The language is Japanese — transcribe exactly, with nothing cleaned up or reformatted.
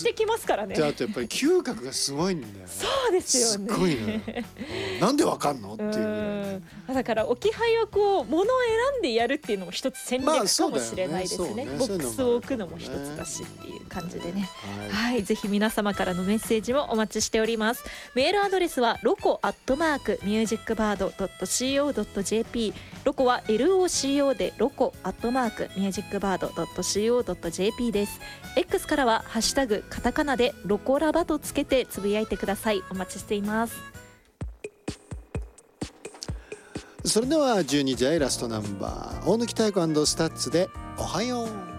してきますからね。 であとやっぱり嗅覚がすごいんだよね。 そうですよね。 すごいね。なんでわかんのっていうぐらいね。 だから置き配はこう物を選んでやるっていうのも一つ戦略かもしれないですね。ボックスを置くのも一つだしっていう感じでね。はい、はい、ぜひ皆様からのメッセージもお待ちしております。メールアドレスはロコアットマークミュージックバードドットシーオードットジェーピー、ロコは エルオーシーオー でロコアットマークミュージックバードドットシーオードットジェーピー です。 X からはハッシュタグカタカナでロコラバとつけてつぶやいてください。お待ちしています。 それではじゅうにじ台ラストナンバー、大貫妙子&スタッツでおはよう。